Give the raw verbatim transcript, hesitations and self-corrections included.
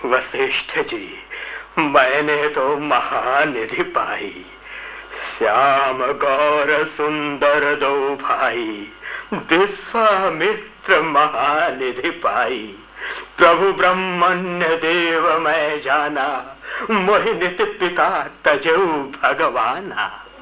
वशिष्ठ जी, मैंने तो महानिधि पाई, श्याम गौर सुंदर दो भाई, विश्वामित्र महानिधि पाई। प्रभु ब्रह्मण्य देव मैं जाना, मोहि नित पिता तजऊ भगवाना।